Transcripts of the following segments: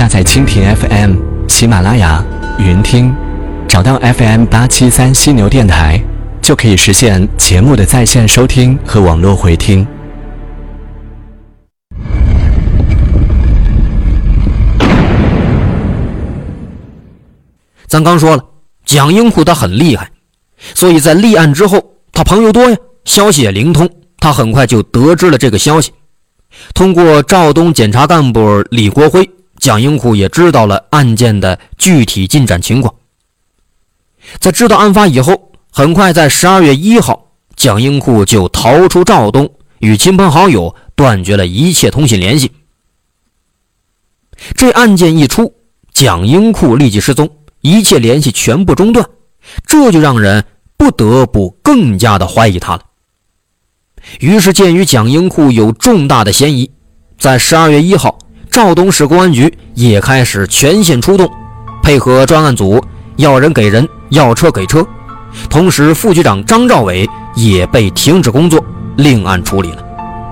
下载蜻蜓 FM、喜马拉雅、云听，找到 FM873犀牛电台，就可以实现节目的在线收听和网络回听。 咱刚说了，蒋英库他很厉害，所以在立案之后，他朋友多呀，消息也灵通，他很快就得知了这个消息。通过肇东检察干部李国辉，蒋英库也知道了案件的具体进展情况。在知道案发以后，很快在12月1号，蒋英库就逃出肇东，与亲朋好友断绝了一切通信联系。这案件一出，蒋英库立即失踪，一切联系全部中断，这就让人不得不更加的怀疑他了。于是鉴于蒋英库有重大的嫌疑，在12月1号，肇东市公安局也开始全线出动，配合专案组，要人给人，要车给车。同时副局长张兆伟也被停止工作，另案处理了。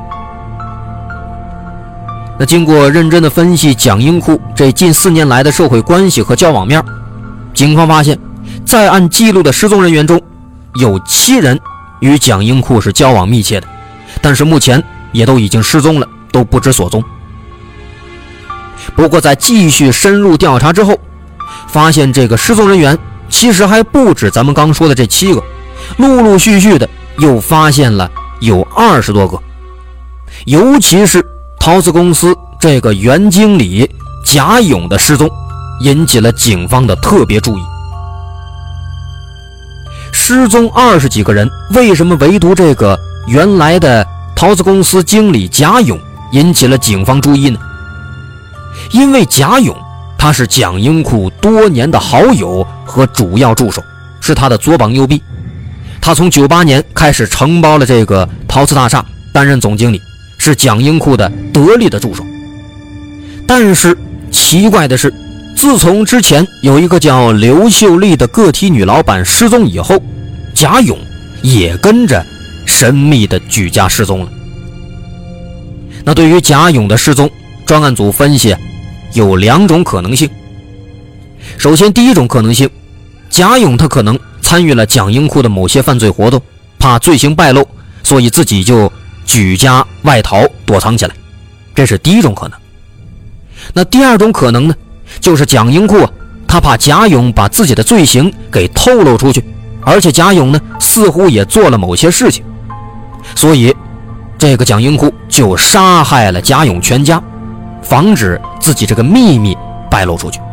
那经过认真的分析蒋英库这近4年来的社会关系和交往面，警方发现在案记录的失踪人员中有7人与蒋英库是交往密切的，但是目前也都已经失踪了，都不知所踪。不过在继续深入调查之后，发现这个失踪人员其实还不止咱们刚说的这7个，陆陆续续的又发现了有20多个。尤其是陶瓷公司这个原经理贾勇的失踪，引起了警方的特别注意。失踪20几个人，为什么唯独这个原来的陶瓷公司经理贾勇引起了警方注意呢？因为贾勇他是蒋英库多年的好友和主要助手，是他的左膀右臂。他从98年开始承包了这个陶瓷大厦，担任总经理，是蒋英库的得力的助手。但是奇怪的是，自从之前有一个叫刘秀丽的个体女老板失踪以后，贾勇也跟着神秘的举家失踪了。那对于贾勇的失踪，专案组分析有2种可能性。首先，第一种可能性，贾勇他可能参与了蒋英库的某些犯罪活动，怕罪行败露，所以自己就举家外逃躲藏起来，这是第一种可能。那第2种可能呢，就是蒋英库他怕贾勇把自己的罪行给透露出去，而且贾勇呢似乎也做了某些事情，所以这个蒋英库就杀害了贾勇全家，防止自己这个秘密败露出去。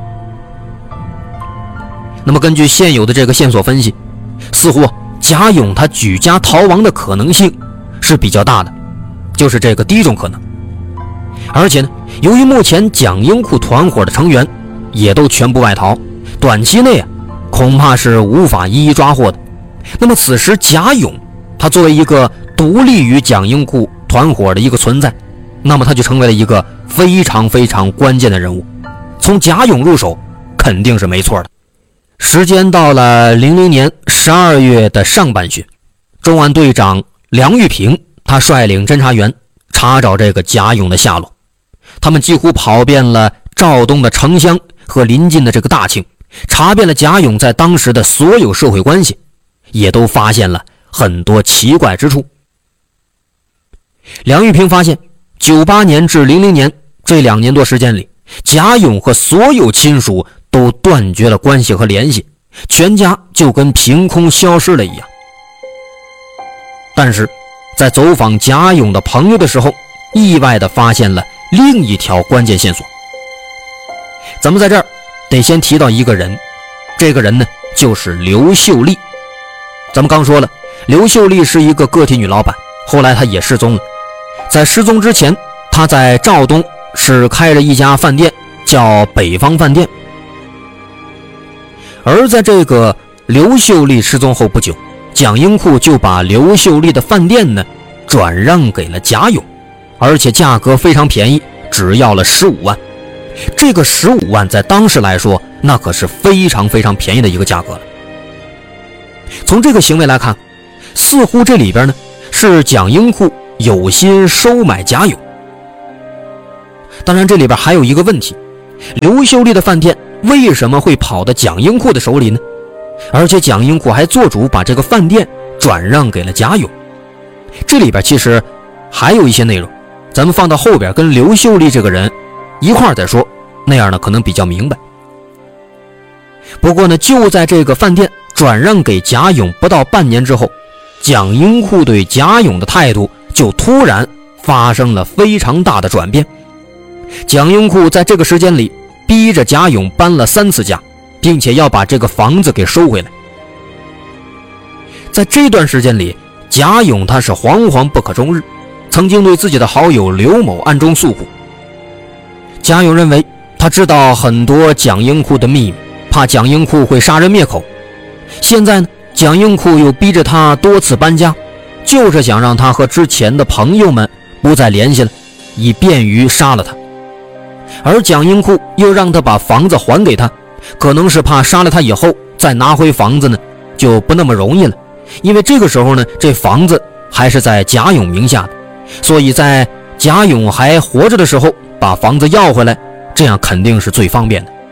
那么根据现有的这个线索分析，似乎贾勇他举家逃亡的可能性是比较大的，就是这个第一种可能。而且呢，由于目前蒋英库团伙的成员也都全部外逃，短期内恐怕是无法一一抓获的。那么此时贾勇他作为一个独立于蒋英库团伙的一个存在，那么他就成为了一个非常非常关键的人物。从贾勇入手肯定是没错的。时间到了00年12月的上半旬，重案队长梁玉平他率领侦查员查找这个贾勇的下落。他们几乎跑遍了肇东的城乡和邻近的这个大庆，查遍了贾勇在当时的所有社会关系，也都发现了很多奇怪之处。梁玉平发现98年至00年这2年多时间里，贾勇和所有亲属都断绝了关系和联系，全家就跟凭空消失了一样。但是在走访贾勇的朋友的时候，意外地发现了另一条关键线索。咱们在这儿得先提到一个人，这个人呢就是刘秀丽。咱们刚说了，刘秀丽是一个个体女老板，后来她也失踪了。在失踪之前，她在肇东是开着一家饭店，叫北方饭店。而在这个刘秀丽失踪后不久，蒋英库就把刘秀丽的饭店呢转让给了贾勇，而且价格非常便宜，只要了15万。这个15万在当时来说，那可是非常非常便宜的一个价格了。从这个行为来看，似乎这里边呢是蒋英库有心收买贾勇。当然这里边还有一个问题， 刘秀丽的饭店为什么会跑到蒋英库的手里呢？而且蒋英库还做主把这个饭店转让给了贾勇。这里边其实还有一些内容，咱们放到后边跟刘秀丽这个人一块儿再说，那样呢可能比较明白。不过呢，就在这个饭店转让给贾勇不到半年之后，蒋英库对贾勇的态度就突然发生了非常大的转变。蒋英库在这个时间里逼着贾勇搬了3次家，并且要把这个房子给收回来。在这段时间里，贾勇他是惶惶不可终日，曾经对自己的好友刘某暗中诉苦。贾勇认为他知道很多蒋英库的秘密，怕蒋英库会杀人灭口。现在呢，蒋英库又逼着他多次搬家，就是想让他和之前的朋友们不再联系了，以便于杀了他。而蒋英库又让他把房子还给他，可能是怕杀了他以后再拿回房子呢就不那么容易了，因为这个时候呢，这房子还是在贾勇名下的，所以在贾勇还活着的时候把房子要回来，这样肯定是最方便的。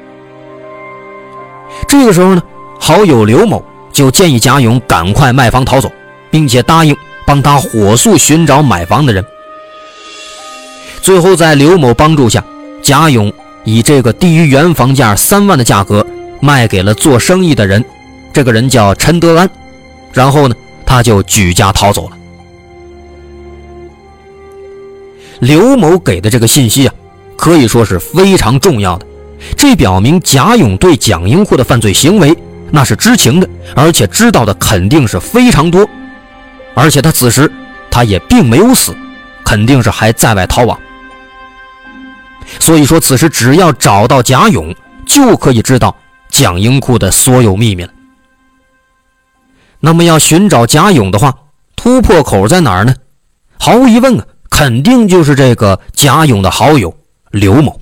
这个时候呢，好友刘某就建议贾勇赶快卖房逃走，并且答应帮他火速寻找买房的人。最后在刘某帮助下，贾勇以这个低于原房价3万的价格卖给了做生意的人，这个人叫陈德安，然后呢，他就举家逃走了。刘某给的这个信息啊，可以说是非常重要的，这表明贾勇对蒋英库的犯罪行为那是知情的，而且知道的肯定是非常多，而且他此时他也并没有死，肯定是还在外逃亡。所以说此时只要找到贾勇，就可以知道蒋英库的所有秘密了。那么要寻找贾勇的话，突破口在哪儿呢？毫无疑问啊，肯定就是这个贾勇的好友刘某。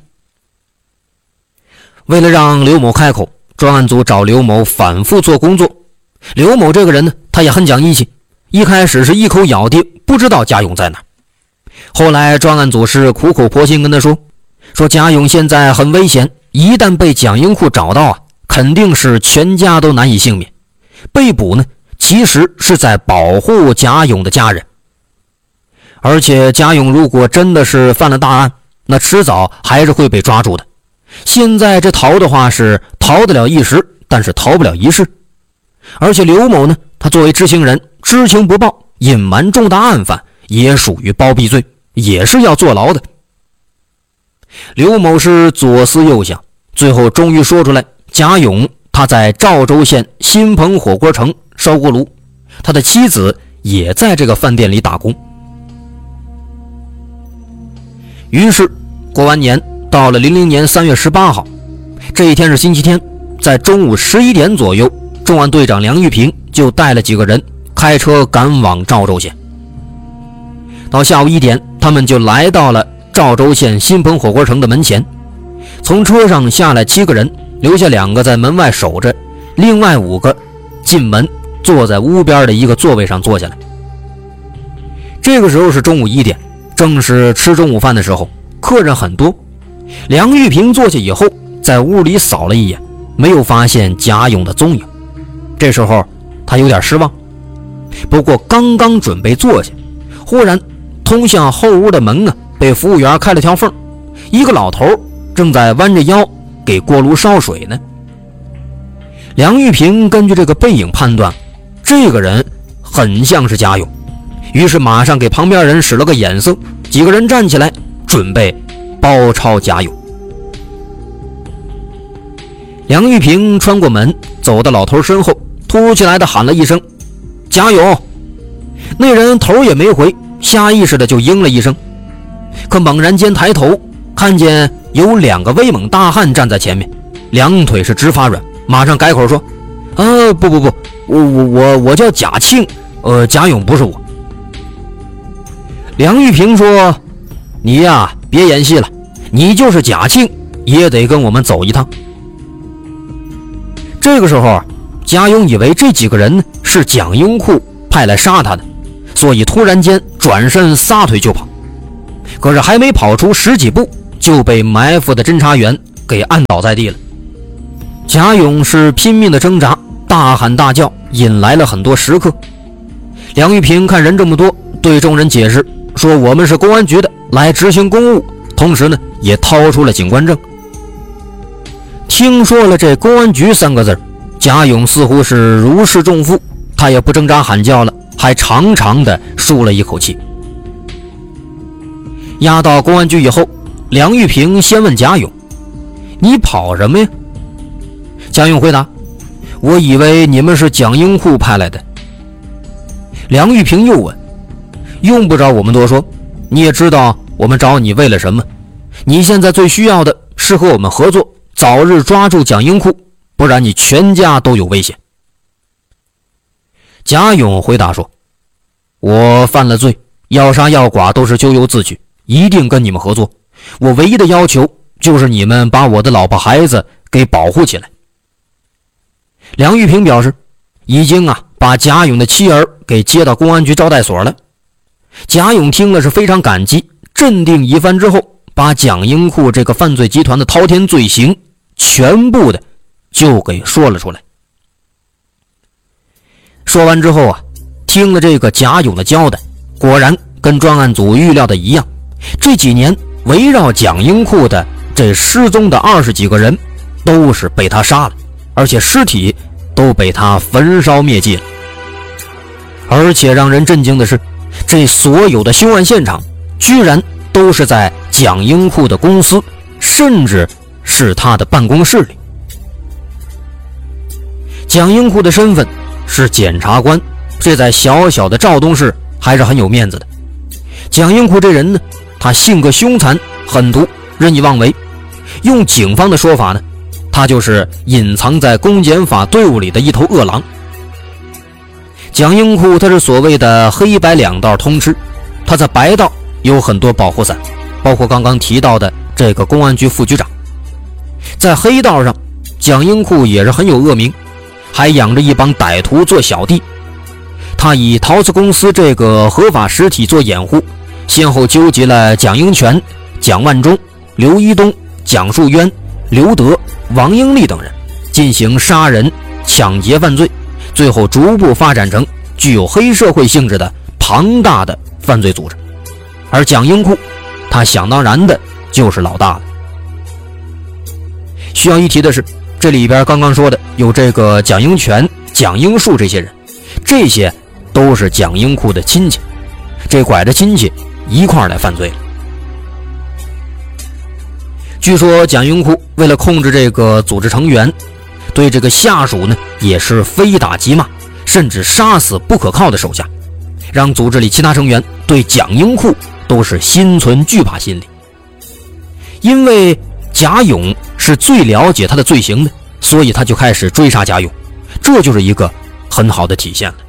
为了让刘某开口，专案组找刘某反复做工作。刘某这个人呢，他也很讲义气，一开始是一口咬定不知道贾勇在哪。后来专案组是苦口婆心跟他说贾勇现在很危险，一旦被蒋英库找到啊，肯定是全家都难以幸免。被捕呢，其实是在保护贾勇的家人。而且贾勇如果真的是犯了大案，那迟早还是会被抓住的。现在这逃的话是逃得了一时，但是逃不了一世。而且刘某呢，他作为知情人，知情不报，隐瞒重大案犯，也属于包庇罪，也是要坐牢的。刘某是左思右想，最后终于说出来，贾勇他在赵州县新鹏火锅城烧锅炉，他的妻子也在这个饭店里打工。于是过完年，到了00年3月18号，这一天是星期天，在中午11点左右，重案队长梁玉平就带了几个人开车赶往赵州县。到下午1点，他们就来到了赵州县新鹏火锅城的门前，从车上下来7个人，留下2个在门外守着，另外5个进门，坐在屋边的一个座位上坐下来。这个时候是中午1点，正是吃中午饭的时候，客人很多。梁玉平坐下以后，在屋里扫了一眼，没有发现贾勇的踪影。这时候他有点失望，不过刚刚准备坐下，忽然通向后屋的门啊被服务员开了条缝，一个老头正在弯着腰给锅炉烧水呢。梁玉平根据这个背影判断，这个人很像是贾勇，于是马上给旁边人使了个眼色，几个人站起来准备包抄贾勇。梁玉平穿过门，走到老头身后，突如其来的喊了一声贾勇。那人头也没回，下意识的就应了一声，可猛然间抬头看见有2个威猛大汉站在前面，两腿是直发软，马上改口说不，我叫贾庆，贾勇不是我。梁玉平说，你呀别演戏了，你就是贾庆也得跟我们走一趟。这个时候贾勇以为这几个人是蒋英库派来杀他的，所以突然间转身撒腿就跑，可是还没跑出10几步，就被埋伏的侦查员给按倒在地了。贾勇是拼命的挣扎，大喊大叫，引来了很多食客。梁玉平看人这么多，对众人解释说我们是公安局的，来执行公务，同时呢也掏出了警官证。听说了这公安局3个字，贾勇似乎是如释重负，他也不挣扎喊叫了，还长长的舒了一口气。押到公安局以后，梁玉平先问贾勇：你跑什么呀？贾勇回答：我以为你们是蒋英库派来的。梁玉平又问：用不着我们多说，你也知道我们找你为了什么。你现在最需要的是和我们合作，早日抓住蒋英库，不然你全家都有危险。贾勇回答说：我犯了罪，要杀要剐都是咎由自取，一定跟你们合作。我唯一的要求就是你们把我的老婆孩子给保护起来。梁玉平表示已经把贾勇的妻儿给接到公安局招待所了。贾勇听了是非常感激，镇定一番之后，把蒋英库这个犯罪集团的滔天罪行全部的就给说了出来。说完之后听了这个贾勇的交代，果然跟专案组预料的一样，这几年围绕蒋英库的这失踪的20几个人都是被他杀了，而且尸体都被他焚烧灭迹了。而且让人震惊的是，这所有的凶案现场居然都是在蒋英库的公司，甚至是他的办公室里。蒋英库的身份是检察官，这在小小的赵东市还是很有面子的。蒋英库这人呢，他性格凶残狠毒，任意妄为，用警方的说法呢，他就是隐藏在公检法队伍里的一头恶狼。蒋英库他是所谓的黑白两道通吃，他在白道有很多保护伞，包括刚刚提到的这个公安局副局长。在黑道上，蒋英库也是很有恶名，还养着一帮歹徒做小弟。他以陶瓷公司这个合法实体做掩护，先后纠集了蒋英权、蒋万忠、刘一东、蒋树渊、刘德、王英利等人，进行杀人、抢劫犯罪，最后逐步发展成具有黑社会性质的庞大的犯罪组织。而蒋英库他想当然的就是老大了。需要一提的是，这里边刚刚说的有这个蒋英权、蒋英树这些人，这些都是蒋英库的亲戚，这拐着亲戚一块来犯罪了。据说蒋英库为了控制这个组织成员，对这个下属呢也是非打即骂，甚至杀死不可靠的手下，让组织里其他成员对蒋英库都是心存惧怕心理。因为贾勇是最了解他的罪行的，所以他就开始追杀贾勇，这就是一个很好的体现了。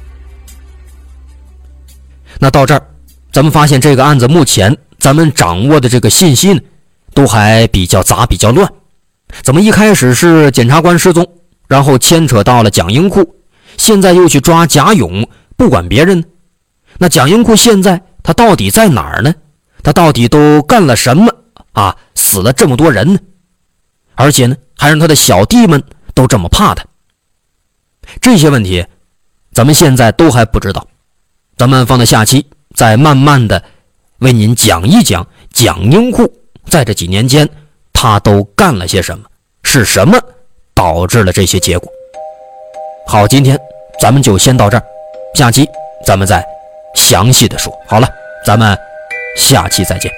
那到这儿，咱们发现这个案子目前咱们掌握的这个信息呢，都还比较杂比较乱。怎么一开始是检察官失踪，然后牵扯到了蒋英库，现在又去抓贾勇，不管别人呢？那蒋英库现在他到底在哪儿呢？他到底都干了什么死了这么多人呢？而且呢，还让他的小弟们都这么怕他。这些问题咱们现在都还不知道，咱们放到下期再慢慢的为您讲一讲蒋英库在这几年间他都干了些什么，是什么导致了这些结果。好，今天咱们就先到这儿，下期咱们再详细的说。好了，咱们下期再见。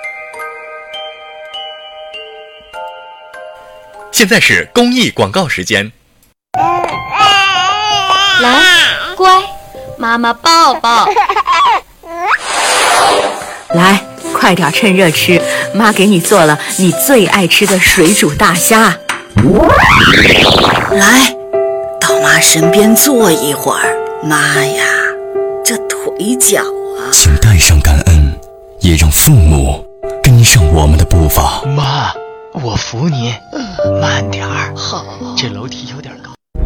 现在是公益广告时间。 来，乖，妈妈抱抱。 来，快点趁热吃，妈给你做了你最爱吃的水煮大虾。 来，到妈身边坐一会儿。妈呀，这腿脚啊！ 请带上感恩，也让父母跟上我们的步伐。 妈，我扶你，慢点儿。好，这楼梯有点高。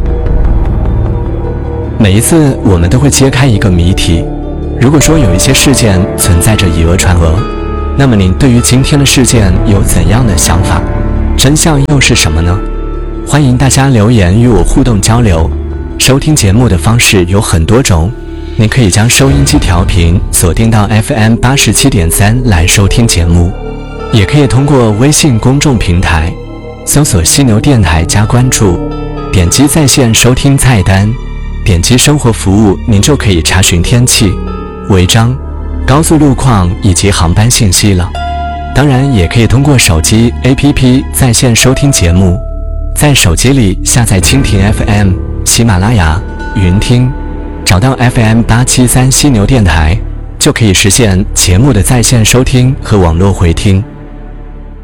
每一次我们都会揭开一个谜题。如果说有一些事件存在着以讹传讹，那么您对于今天的事件有怎样的想法？ 真相又是什么呢？欢迎大家留言与我互动交流。收听节目的方式有很多种，您可以将收音机调频锁定到 FM87.3 来收听节目，也可以通过微信公众平台搜索犀牛电台加关注，点击在线收听菜单，点击生活服务，您就可以查询天气、违章、高速路况以及航班信息了。当然也可以通过手机 APP 在线收听节目，在手机里下载蜻蜓 FM、喜马拉雅、云听，找到 FM873犀牛电台，就可以实现节目的在线收听和网络回听。